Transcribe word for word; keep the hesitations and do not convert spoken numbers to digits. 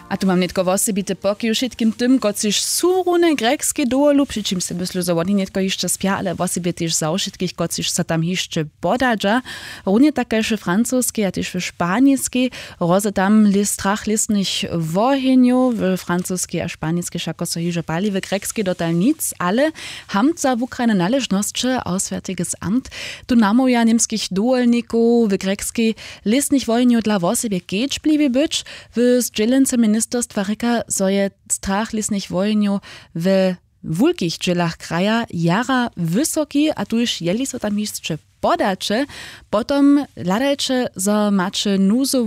A tu mam netko wosebite poki u všetkým tym, kociž sú rune grécké doolu, pričím se myslu, že oni netko ešte spia, ale vosebie tiež za všetkých, kociž sa tam ešte bodadža. Rune takéže francúzske a tiež španielsky, roze tam lis strach listných vohenju, v francúzske a španielsky šako so hiže pali, v grécké dotal nic, ale hamca v Ukrajine naležnosće Auswärtiges Amt, tu namoja niemskich doolnikov v grécky listných vohenju dla vosebie keč blivi byč, v zdželence ministerstwa reka, so je strach listných vojenju w wulkich dżelach kraja jara wysoki, a tu już jeli so tam jeszcze podacze, potom ladajcie, so macie nuzu